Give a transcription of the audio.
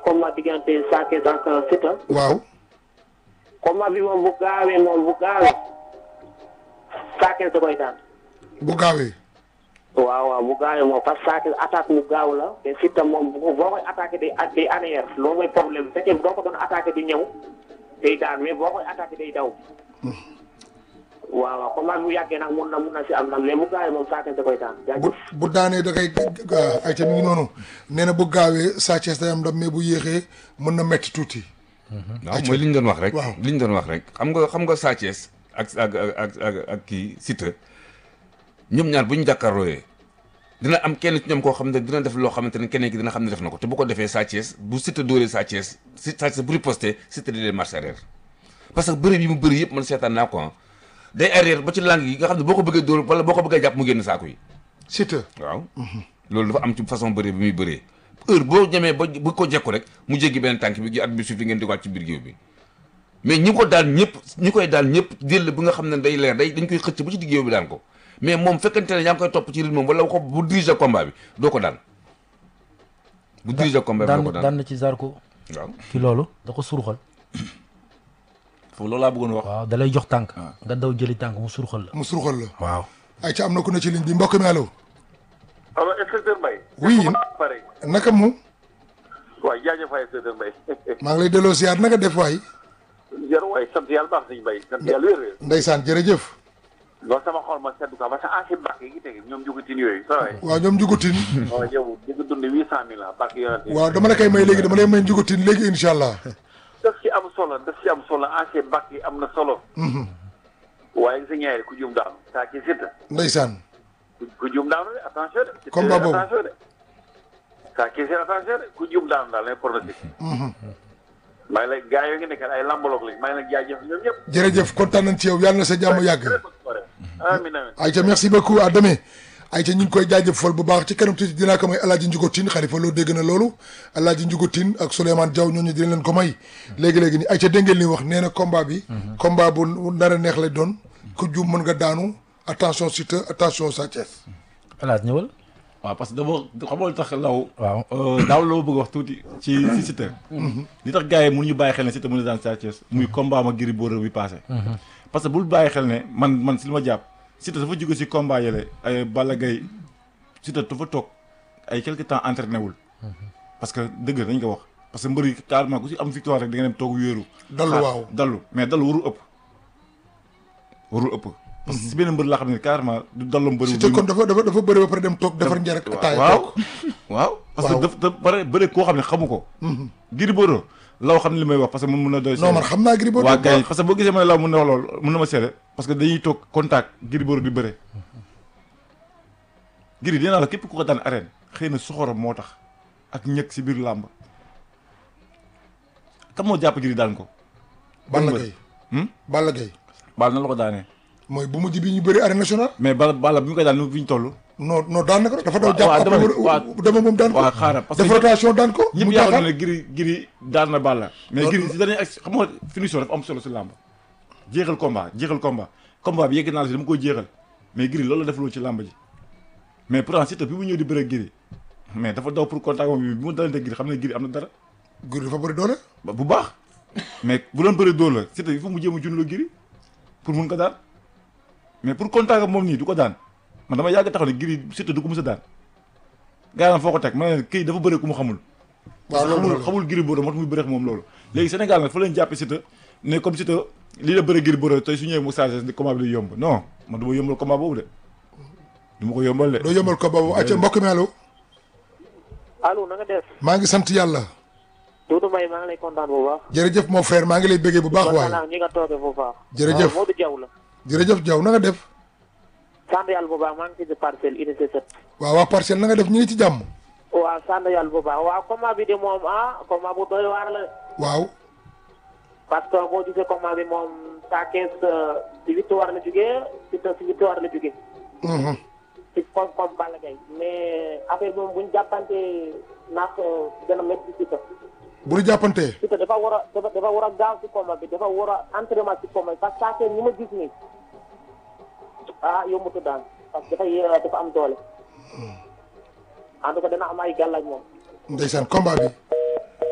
combat diggante Sa Thiès ak Siteu. waaw. combat bi moom bu gaawee Sa Thiès da koy daan. bu gaawee. waaw bu gaawee moom parce que Sa Thiès attaque mu gaaw la te Siteu moom boo koy attaqué day arrière loolu mooy problème bu fekkee doo ko doon attaqué di ñëw day daan mais boo koy attaqué day daw. waaw combat bi bu yàggee nag mun na si am ndam mais bu gaawee moom Sa Thiès da koy daan. bu daanee da koy ayca mi ngi noonu nee na bu gaawee Sa Thiès day am ndam mais bu yéexee mën na metti tuuti. waaw mooy li ñu doon wax rek. waaw li ñu doon wax rek xam nga Sa Thiès ak kii Siteu ñoom ñaar bu ñu jàkkaarlooyee dina am kenn ci ñoom koo xam ne dina def loo xamante ne keneen ki dina xam ne def na ko te bu ko defee Sa Thiès bu Siteu dóoree Sa Thiès Sa Thiès bu riposté Siteu di leen marche arrière parce que bëri yi mu bëri yëpp man seetaan naa ko day arrière ba ci langue yi nga xam ne boo ko bëggee dóor wala boo ko bëggee jàpp mu génn saako yi. Siteu waaw. loolu dafa am ci façon bëri bi muy bëree heure boo ñemee ba bu ko jekku rek mu jéggi benn tànk bi at bi suuf li ngeen di wàcc ci biir géew bi mais ñi koy daal ñëpp déll bi nga xam ne day leer dañ koy xëcc ba ci digg géew bi daan ko mais moom fekkante ne yaa ngi koy topp ci rythme moom wala ko bu diriger combat bi doo ko daan bu diriger combat bi doo ko daan na ci Zarko waaw ci loolu da ko surxal foofu loolu laa bëggoon wax. waaw da lay jox tànk nga daw jëli tànk mu surxal la waaw. ayca am na ku ne ci ligne bi mbokk mi allo. alors inspecteur Mbaye. oui naka mu. waaw jaajëf waay inspecteur Mbaye. maa ngi lay delloo siyaar naka def waay. jërë waay sant yàlla baax nañu Mbaye sant yàlla wér-wér. ndeysaan jërëjëf. loolu sama xol ma seddu quoi parce que ancien barke yi tege ñoom jugutin yooyu sa waay. waaw ñoom njugutin. waaw yow di nga dund 800000 la barke yonent. waaw dama la koy may léegi dama lay may njugutin léegi incha allah. daf ci am solo ancien barke yi am na solo. waaye sa ñaari ku juum daanu Sa Thiès Siteu. ndeysaan. ku juum daanu de attention de. combat boobu attention de. Sa Thiès attention de ku juum daanu daal lay pronostic. maa ngi lay gars yoo ngi nekk ay lambaloog lañ maa ngi lay jaajëf ñoom ñëpp. jërëjëf kontaan nañ ci yow yàlla na sa jàmm yàgg. amiin amiin. ayca merci beaucoup à demain. ayca ñu ngi koy jaajëfal bu baax ci kanam tuuti dinaa ko may El Hadj Ndiougo Tine Khalifa loo dégg na loolu El Hadj Ndiougo Tine ak Souleymane Diaw ñooñu dina leen ko may. léegi-léegi nii ayca dégg ngeen li wax nee na combat bi. combat bu nar a neex lay doon. ku juum mën nga daanu attention Siteu attention Sa Thiès. El Hadj ñëwal. waaw parce que dama xamoo tax law. waaw daaw la ma bëgg wax tuuti ci Siteu. li tax gars yi mënuñu bàyyi xel ne Siteu mën na daan Sa Thiès muy combat ma Gris Bordeaux bi passé. parce que bul bàyyi xel ne man si li ma jàpp Siteu dafa jóge si combat yële ay Balla Gaye Siteu dafa toog ay quelque temps entraîné wul. parce que dëgg dañ ko wax parce que mbër yi carrément ku si am victoire rek da nga dem toog wéeru. dallu waaw dallu mais dallu warul ëpp. parce que si benn mbër laa xam ne carrément du dallu mbër. Siteu kon dafa bëri ba pare dem toog defar njëriñ ak ataaya. waaw parce que dafa pare bëri koo xam ne xamu ko. Gris Bordeaux law xam ne li may wax parce que mun na doy. non man xam naa Gris Bordeaux. waaw kay parce que boo gisee ma ne law mun na wax loolu mun na ma seede parce que dañuy toog contact Gris Bordeaux di bëre. Gris dinaa la képp ku ko daan arène xëy na soxoram moo tax ak ñëkk si biir làmb. kam moo jàpp Gris daan ko. Balla Gaye. Balla Gaye. Balla na la ko daanee. mooy bu mujj bi ñu bëri arène nationale. mais Balla bi ñu koy daan nu fi ñu toll. non daan na ko dafa daw jàpp dama moom daan ko. waaw xaaral parce que def rotation daan ko. ñëpp yaakaar ne Gris daan na Balla. mais Gris si dernier ak xam nga finition dafa am solo si làmb. jeexal combat bi yegg naa la si dama koy jeexal mais Gris loolu la def loolu ci làmb ji mais pourtant Siteu bi mu ñëw di bëre Gris mais dafa daw pour contact moom bi mu dalante Gris xam ne Gris am na dara. Gris dafa bëri doole. bu baax mais bu doon bëri doole la Siteu il faut mu jéem a junloo Gris pour mun ko daan mais pour contact moom nii du ko daan man dama yàgg taxaw ne Gris Siteu du ko mës a daan gars yi foo ko teg ma ne kii dafa bëre ku mu xamul. waaw loolu xamul Gris Bordeaux moo tax muy bëre moom loolu. léegi Sénégal nag fa leen jàppee Siteu ne comme Siteu lii la bëre Gris Bordeaux tey su ñëwee mu changé di combat bi day yomb non man du ma yombal combat boobu de du ma ko yombal de. doo yombal combat boobu acca mbokk mi allo. allo na nga def. maa ngi sant yàlla. Doudou Mbaye maa ngi lay kontaan bu baax. jërëjëf mon frère maa ngi lay bëggee bu baax waaye. ñi nga toogee bu baax. jërëjëf Modou Diaw la. jërëjëf Diaw na nga def. sant yàlla bu baax maa ngi ci parcelle unité 7. waaw waa parcelle na nga def ñu ngi ci jàmm. waaw sant yàlla bu baax waaw combat bi de moom combat bu doy waar la. waaw. parce que boo gisee combat bi moom Sa Thiès si victoire la jógee Siteu si victoire la jógee. ci comme Balla Gaye mais affaire bi moom bu ñu jàppante naaf dana métti Siteu. bu ñu jàppantee. Siteu dafa war a gaaw ci combat bi dafa war a entraînement ci combat bi parce que Sa Thiès ñi ma gis nii yombutu daan parce que dafa am doole. en tout cas dana am ay gàllaaj moom. ndeysaan combat bi.